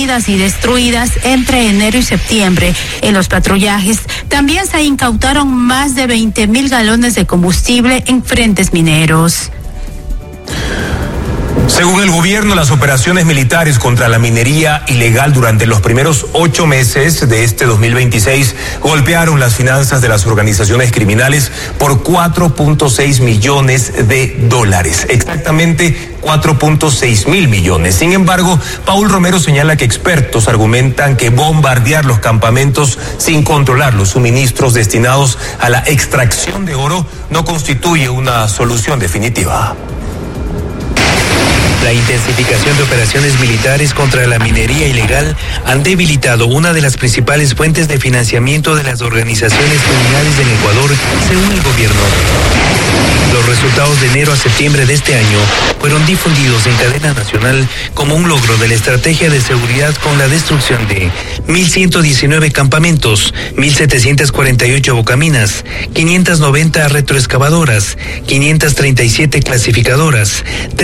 detenidas y destruidas entre enero y septiembre. En los patrullajes también se incautaron más de 20,000 galones de combustible en frentes mineros. Según el gobierno, las operaciones militares contra la minería ilegal durante los primeros 8 meses de este 2026 golpearon las finanzas de las organizaciones criminales por 4.6 millones de dólares, exactamente 4.6 mil millones. Sin embargo, Paul Romero señala que expertos argumentan que bombardear los campamentos sin controlar los suministros destinados a la extracción de oro no constituye una solución definitiva. La intensificación de operaciones militares contra la minería ilegal han debilitado una de las principales fuentes de financiamiento de las organizaciones criminales del Ecuador, según el gobierno. Los resultados de enero a septiembre de este año fueron difundidos en cadena nacional como un logro de la estrategia de seguridad con la destrucción de 1.119 campamentos, 1.748 bocaminas, 590 retroexcavadoras, 537 clasificadoras,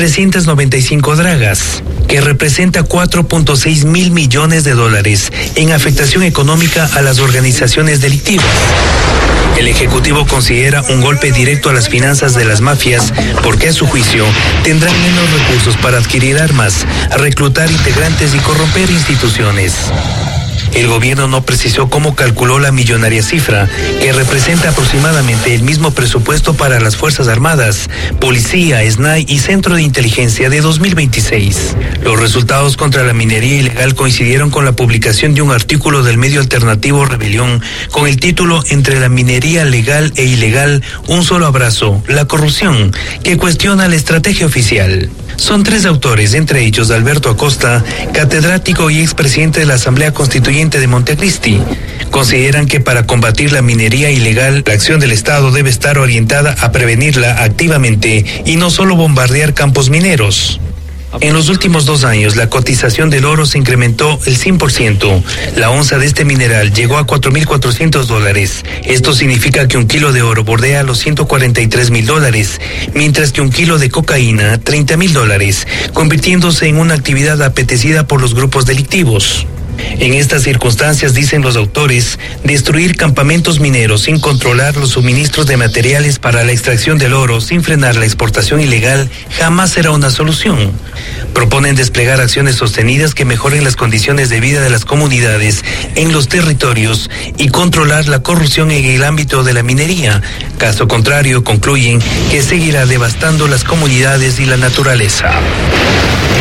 395 dragas, que representa 4.6 mil millones de dólares en afectación económica a las organizaciones delictivas. El Ejecutivo considera un golpe directo a las finanzas de las mafias porque, a su juicio, tendrán menos recursos para adquirir armas, reclutar integrantes y corromper instituciones. El gobierno no precisó cómo calculó la millonaria cifra, que representa aproximadamente el mismo presupuesto para las Fuerzas Armadas, Policía, SNAI y Centro de Inteligencia de 2026. Los resultados contra la minería ilegal coincidieron con la publicación de un artículo del medio alternativo Rebelión con el título Entre la minería legal e ilegal, un solo abrazo, la corrupción, que cuestiona la estrategia oficial. Son 3 autores, entre ellos Alberto Acosta, catedrático y expresidente de la Asamblea Constituyente de Montecristi. Consideran que para combatir la minería ilegal, la acción del Estado debe estar orientada a prevenirla activamente y no solo bombardear campos mineros. En los últimos 2 años, la cotización del oro se incrementó el 100%. La onza de este mineral llegó a $4.400. Esto significa que un kilo de oro bordea los $143,000, mientras que un kilo de cocaína, $30,000, convirtiéndose en una actividad apetecida por los grupos delictivos. En estas circunstancias, dicen los autores, destruir campamentos mineros sin controlar los suministros de materiales para la extracción del oro, sin frenar la exportación ilegal, jamás será una solución. Proponen desplegar acciones sostenidas que mejoren las condiciones de vida de las comunidades en los territorios y controlar la corrupción en el ámbito de la minería. Caso contrario, concluyen que seguirá devastando las comunidades y la naturaleza.